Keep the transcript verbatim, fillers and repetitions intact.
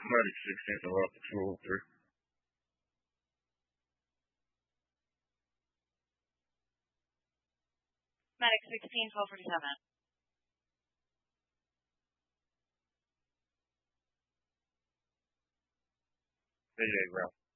Medic sixteen, so we're up to two oh three. Medic sixteen, twelve forty-seven. eight eight, ground.